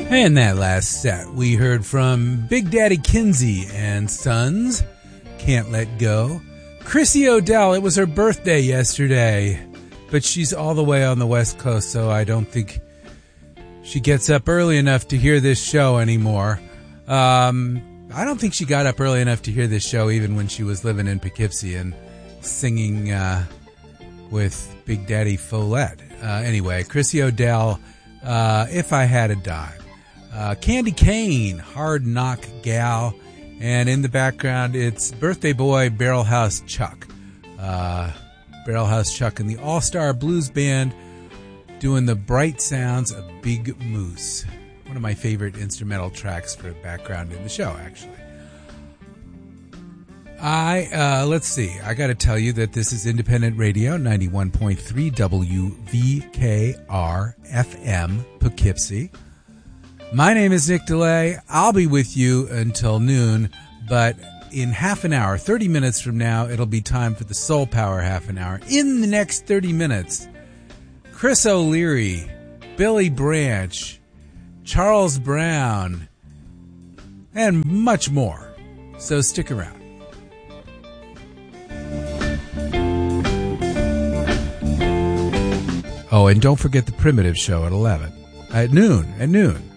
In that last set, we heard from Big Daddy Kinsey and Sons, Can't Let Go. Chrissy O'Dell, it was her birthday yesterday, but she's all the way on the West Coast, so I don't think she gets up early enough to hear this show anymore. I don't think she got up early enough to hear this show even when she was living in Poughkeepsie and singing with Big Daddy Follett. Anyway, Chrissy O'Dell, If I Had a Dime. Candy Kane, Hard Knock Gal, and in the background it's birthday boy Barrelhouse Chuck. Barrelhouse Chuck and the All-Star Blues Band doing the bright sounds of Big Moose. One of my favorite instrumental tracks for background in the show, actually. Let's see. I got to tell you that this is Independent Radio, 91.3 WVKR FM, Poughkeepsie. My name is Nick DeLay. I'll be with you until noon, but in half an hour, 30 minutes from now, it'll be time for the Soul Power half an hour. In the next 30 minutes, Chris O'Leary, Billy Branch, Charles Brown, and much more. So stick around. Oh, and don't forget the Primitive Show at 11. At noon.